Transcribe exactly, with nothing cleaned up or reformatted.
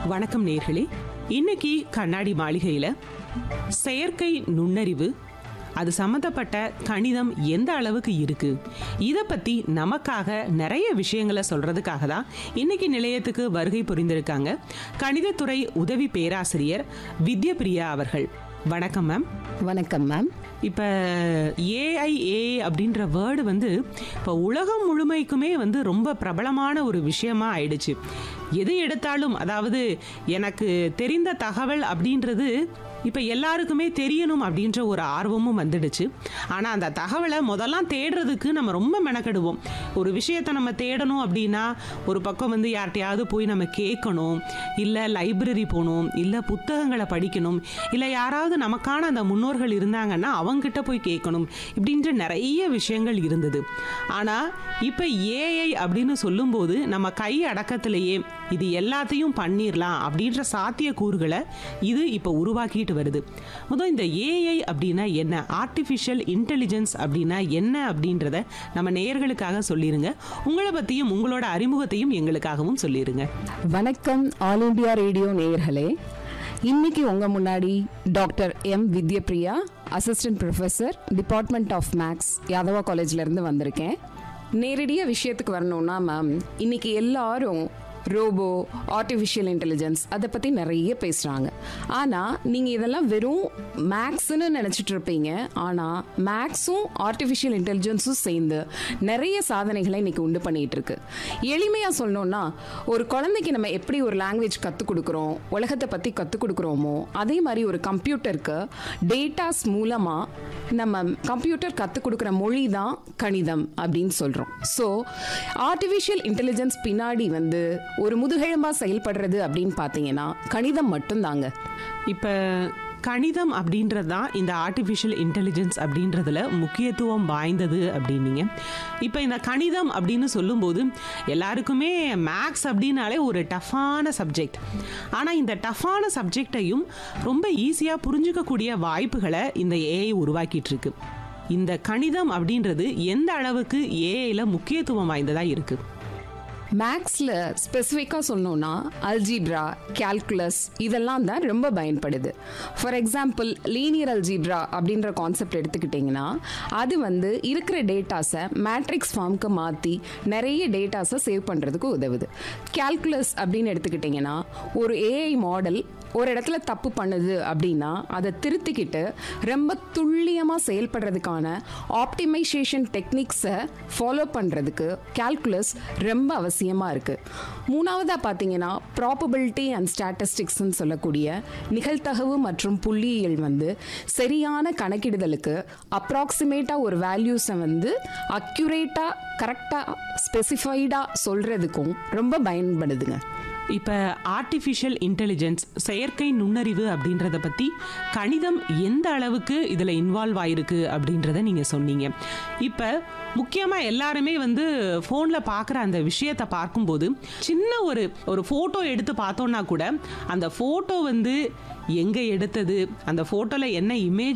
வணக்கம் நேர்களே. இன்னைக்கு கண்ணாடி மாளிகையில செயற்கை நுண்ணறிவு அது சம்மந்தப்பட்ட கணிதம் எந்த அளவுக்கு இருக்கு, இதை பத்தி நமக்காக நிறைய விஷயங்களை சொல்றதுக்காக தான் இன்னைக்கு நிலையத்துக்கு வருகை புரிந்திருக்காங்க கணிதத்துறை உதவி பேராசிரியர் வித்யபிரியா அவர்கள். வணக்கம் மேம். வணக்கம் மேம். இப்போ ஏஐஏ அப்படின்ற வேர்டு வந்து இப்போ உலகம் முழுமைக்குமே வந்து ரொம்ப பிரபலமான ஒரு விஷயமா ஆயிடுச்சு. எது எடுத்தாலும், அதாவது எனக்கு தெரிந்த தகவல் அப்படின்றது இப்போ எல்லாருக்குமே தெரியணும் அப்படின்ற ஒரு ஆர்வமும் வந்துடுச்சு. ஆனால் அந்த தகவலை முதல்லாம் தேடுறதுக்கு நம்ம ரொம்ப மெனக்கெடுவோம். ஒரு விஷயத்தை நம்ம தேடணும் அப்படின்னா ஒரு பக்கம் வந்து யார்கிட்டையாவது போய் நம்ம கேட்கணும், இல்லை லைப்ரரி போகணும், இல்லை புத்தகங்களை படிக்கணும், இல்லை யாராவது நமக்கான அந்த முன்னோர்கள் இருந்தாங்கன்னா அவங்ககிட்ட போய் கேட்கணும், இப்படின்ற நிறைய விஷயங்கள் இருந்தது. ஆனால் இப்போ ஏஐ அப்படின்னு சொல்லும்போது நம்ம கை அடக்கத்திலேயே இது எல்லாத்தையும் பண்ணிடலாம் அப்படின்ற சாத்திய கூறுகளை இது இப்போ உருவாக்கிட்டு வருது. முதல் இந்த ஏஐ அப்படின்னா என்ன, ஆர்டிஃபிஷியல் இன்டெலிஜென்ஸ் அப்படின்னா என்ன அப்படின்றத நம்ம நேயர்களுக்காக சொல்லிருங்க. உங்களை பற்றியும் உங்களோட அறிமுகத்தையும் எங்களுக்காகவும் சொல்லிருங்க. வணக்கம் ஆல் இண்டியா ரேடியோ நேயர்களே. இன்னைக்கு உங்க முன்னாடி doctor M Vidyapriya, assistant professor, department of maths, Yadava காலேஜ்ல இருந்து வந்திருக்கேன். நேரடியாக விஷயத்துக்கு வரணும்னா மேம், இன்னைக்கு எல்லாரும் ரோபோ, ஆர்டிஃபிஷியல் இன்டெலிஜென்ஸ் அதை பற்றி நிறைய பேசுகிறாங்க. ஆனால் நீங்கள் இதெல்லாம் வெறும் மேக்ஸ்ன்னு நினச்சிட்டு இருப்பீங்க. ஆனால் மேக்ஸும் ஆர்டிஃபிஷியல் இன்டெலிஜென்ஸும் சேர்ந்து நிறைய சாதனைகளை இன்னைக்கு உண்டு பண்ணிகிட்டு இருக்கு. எளிமையாக சொல்லணும்னா, ஒரு குழந்தைக்கு நம்ம எப்படி ஒரு லாங்குவேஜ் கற்றுக் கொடுக்குறோம், உலகத்தை பற்றி கற்றுக் கொடுக்குறோமோ, அதே மாதிரி ஒரு கம்ப்யூட்டருக்கு டேட்டாஸ் மூலமாக நம்ம கம்ப்யூட்டர் கற்றுக் கொடுக்குற மொழி தான் கணிதம் அப்படின்னு சொல்கிறோம். ஸோ ஆர்டிஃபிஷியல் இன்டெலிஜென்ஸ் பின்னாடி வந்து ஒரு முதுகெலும்பா செயல்படுறது அப்படின்னு பார்த்தீங்கன்னா கணிதம் மட்டும்தாங்க. இப்போ கணிதம் அப்படின்றது தான் இந்த ஆர்டிஃபிஷியல் இன்டெலிஜென்ஸ் அப்படின்றதுல முக்கியத்துவம் வாய்ந்தது அப்படின்னீங்க. இப்போ இந்த கணிதம் அப்படின்னு சொல்லும்போது எல்லாருக்குமே மேக்ஸ் அப்படின்னாலே ஒரு டஃப்பான சப்ஜெக்ட். ஆனால் இந்த டஃப்பான சப்ஜெக்டையும் ரொம்ப ஈஸியாக புரிஞ்சுக்கக்கூடிய வாய்ப்புகளை இந்த ஏஐ உருவாக்கிட்டு இருக்கு. இந்த கணிதம் அப்படின்றது எந்த அளவுக்கு ஏஐல முக்கியத்துவம் வாய்ந்ததாக இருக்குது? மேக்ஸில் ஸ்பெசிஃபிக்காக சொல்லணும்னா அல்ஜீப்ரா, கால்குலஸ் இதெல்லாம் தான் ரொம்ப பயன்படுது. ஃபார் எக்ஸாம்பிள் லீனியர் அல்ஜீப்ரா அப்படின்ற கான்செப்ட் எடுத்துக்கிட்டிங்கன்னா அது வந்து இருக்கிற டேட்டாஸை மேட்ரிக்ஸ் ஃபார்முக்கு மாற்றி நிறைய டேட்டாஸை சேவ் பண்ணுறதுக்கு உதவுது. கால்குலஸ் அப்படின்னு எடுத்துக்கிட்டிங்கன்னா ஒரு ஏஐ மாடல் ஒரு இடத்துல தப்பு பண்ணுது அப்படின்னா அதை திருத்திக்கிட்டு ரொம்ப துல்லியமாக செயல்படுறதுக்கான ஆப்டிமைசேஷன் டெக்னிக்ஸை ஃபாலோ பண்ணுறதுக்கு கால்குலஸ் ரொம்ப அவசியமாக இருக்குது. மூணாவதாக பார்த்தீங்கன்னா ப்ராபபிலிட்டி அண்ட் ஸ்டாட்டிஸ்டிக்ஸ்ன்னு சொல்லக்கூடிய நிகழ்தகவு மற்றும் புள்ளியியல் வந்து சரியான கணக்கிடுதலுக்கு அப்ராக்சிமேட்டாக ஒரு வேல்யூஸை வந்து அக்யூரேட்டாக கரெக்டாக ஸ்பெசிஃபைடாக சொல்கிறதுக்கும் ரொம்ப பயன்படுதுங்க. இப்போ ஆர்டிஃபிஷியல் இன்டெலிஜென்ஸ், செயற்கை நுண்ணறிவு அப்படின்றத பற்றி கணிதம் எந்த அளவுக்கு இதில் இன்வால்வ் ஆயிருக்கு அப்படின்றத நீங்கள் சொன்னீங்க. இப்போ முக்கியமாக எல்லாருமே வந்து ஃபோனில் பார்க்குற அந்த விஷயத்தை பார்க்கும்போது சின்ன ஒரு ஒரு ஃபோட்டோ எடுத்து பார்த்தோன்னா கூட அந்த ஃபோட்டோ வந்து எங்கே எடுத்தது, அந்த ஃபோட்டோவில் என்ன இமேஜ்